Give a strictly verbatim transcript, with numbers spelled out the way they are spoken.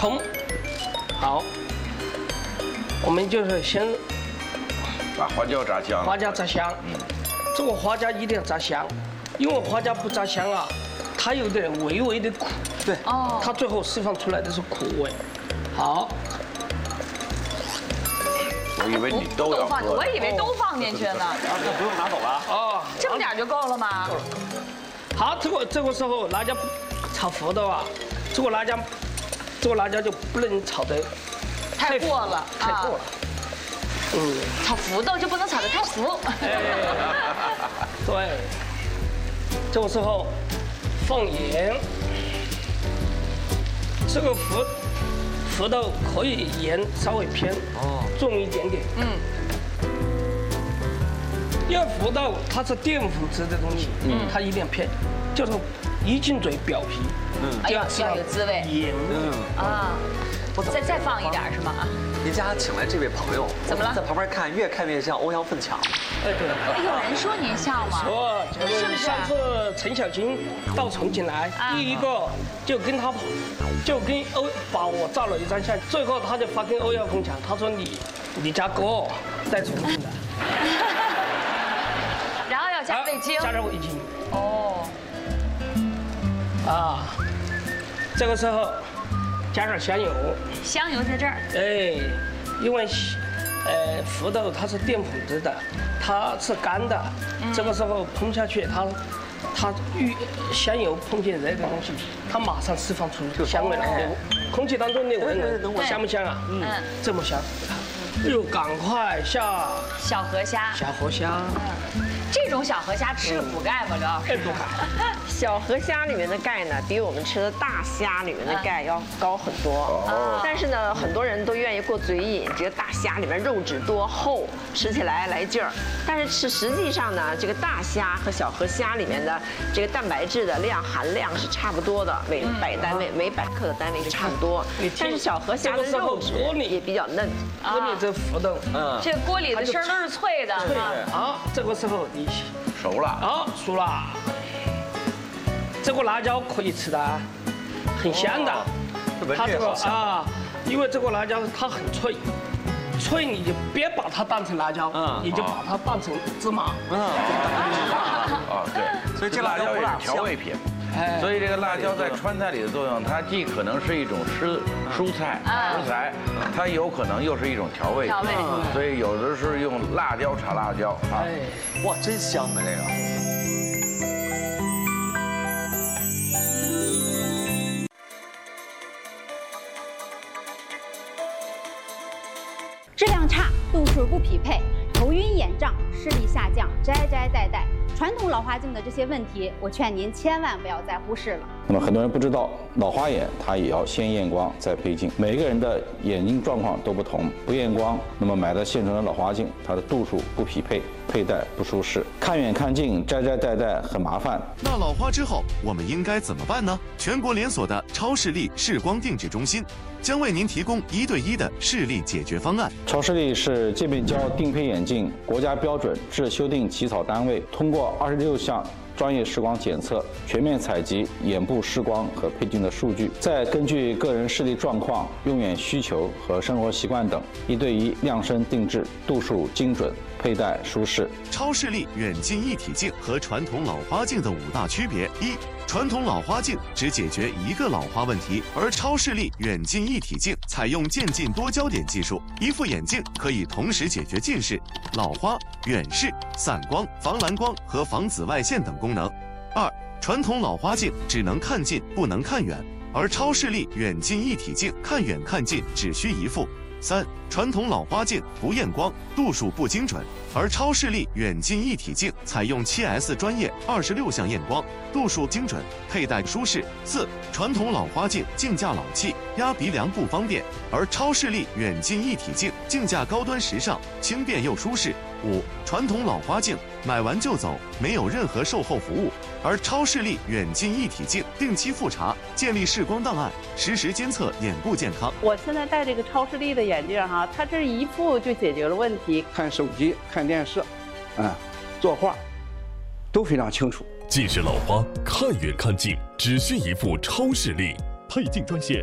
葱。好，我们就是先把花椒炸香。 花椒炸香。嗯。这个花椒一定要炸香，因为花椒不炸香啊，它有点微微的苦。对。哦。它最后释放出来的是苦味。好。 我以为你都要放，我以为都放进去呢。 那不用拿走了。 哦。 这么点就够了吗？ 够了。好，这个这个时候辣椒炒糊的话，这个辣椒，这个辣椒就不能炒得太过了， 太过了。嗯， 炒浮豆就不能炒得太浮。 哎，对，这个时候放盐，这个浮浮豆可以盐稍微偏重一点点。嗯。因为浮豆它是淀粉质的东西，嗯，它一定要偏，就是一进嘴表皮， 嗯，要要有滋味。 盐， 嗯啊，再再放一点是吗？ 您家请来这位朋友， 怎么了？ 在旁边看，越看越像欧阳奋强。 哎，对。 有人说您像吗？ 说，是不是？上次陈小青到重庆来，第一个就跟他，就跟欧把我照了一张相，最后他就发给欧阳奋强，他说你你家哥在重庆的。 然后要加味精， 加点味精。 哦。 啊，这个时候加点香油。 香油在这儿。 哎，因为呃浮豆它是淀粉质的，它是干的，这个时候烹下去，它它遇香油碰见这个东西，它马上释放出香味来。空气当中你闻闻，香不香啊？嗯，这么香。哎呦，赶快下小河虾。 小河虾。 这种小河虾吃了补钙吗，刘老师？ 补钙。 小河虾里面的钙呢，比我们吃的大虾里面的钙要高很多。哦。但是呢，很多人都愿意过嘴瘾，觉得大虾里面肉质多厚，吃起来来劲儿。但是是实际上呢，这个大虾和小河虾里面的这个蛋白质的量含量是差不多的，每百单位每百克的单位是差不多。但是小河虾的肉质也比较嫩。 锅里这浮豆， 嗯，这锅里的声都是脆的。 脆的。好，这个时候你熟了。 好，熟了。这个辣椒可以吃的，很香的。它这个啊，因为这个辣椒它很脆，脆你就别把它当成辣椒，嗯，你就把它当成芝麻。嗯。 啊，对，所以这辣椒也是调味品。所以这个辣椒在川菜里的作用，它既可能是一种吃蔬菜食材，它有可能又是一种调味。 调味。 所以有的是用辣椒炒辣椒啊。 哇，真香啊这个。 质量差，度数不匹配，头晕眼胀，视力下降，摘摘带带。传统老花镜的这些问题，我劝您千万不要再忽视了。 那么很多人不知道，老花眼它也要先验光再配镜，每个人的眼睛状况都不同，不验光，那么买的现成的老花镜，它的度数不匹配，佩戴不舒适，看远看近，摘摘带带很麻烦。 那老花之后，我们应该怎么办呢？全国连锁的超视力视光定制中心将为您提供一对一的视力解决方案。 超视力是界面胶定配眼镜国家标准制修订起草单位，通过二十六项专业视光检测，全面采集眼部视光和配镜的数据，再根据个人视力状况、用眼需求和生活习惯等，一对一量身定制，度数精准，佩戴舒适。 超视力远近一体镜和传统老花镜的五大区别：一、传统老花镜只解决一个老花问题，而超视力远近一体镜采用渐近多焦点技术，一副眼镜可以同时解决近视、老花、远视、散光、防蓝光和防紫外线等功能。二、传统老花镜只能看近不能看远，而超视力远近一体镜看远看近只需一副。三、传统老花镜不验光，度数不精准，而超视力远近一体镜采用 七 S 专业二十六项验光，度数精准，佩戴舒适。四、传统老花镜镜架老气，压鼻梁不方便，而超视力远近一体镜镜架高端时尚，轻便又舒适。五、传统老花镜买完就走，没有任何售后服务，而超视力远近一体镜定期复查，建立视光档案，实时监测眼部健康。 我现在戴这个超视力的眼镜哈，它这一副就解决了问题。 看手机、看电视，啊，作画，都非常清楚。 近视老花看远看近，只需一副超视力配镜专线